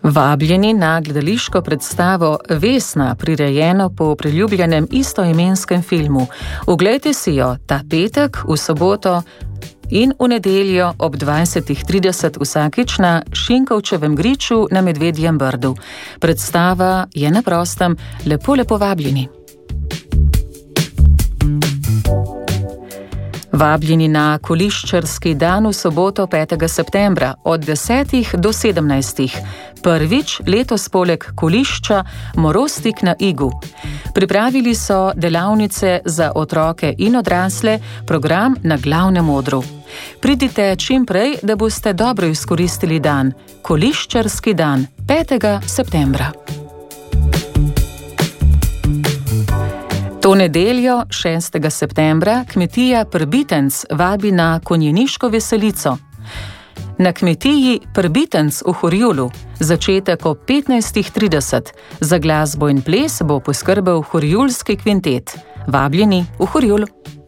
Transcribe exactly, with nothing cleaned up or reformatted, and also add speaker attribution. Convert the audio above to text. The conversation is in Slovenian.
Speaker 1: Vabljeni na gledališko predstavo Vesna, prirejeno po priljubljenem istoimenskem filmu. Oglejte si jo ta petek, v soboto in v nedeljo ob dvajsetih trideset vsakič na Šinkovčevem griču na Medvedjem Brdu. Predstava je na prostem, lepo lepo vabljeni. Vabljeni na Koliščarski dan v soboto petega septembra od desetih do sedemnajstih. Prvič letos poleg Kolišča Moroztik na Igu. Pripravili so delavnice za otroke in odrasle, program na glavnem odru. Pridite čim prej, da boste dobro izkoristili dan. Koliščarski dan petega septembra. To nedeljo, šestega septembra, kmetija Prbitenc vabi na konjeniško veselico. Na kmetiji Prbitenc v Horjulu, začetek ob petnajstih trideset. Za glasbo in ples bo poskrbel Horjulski kvintet. Vabljeni v Horjul.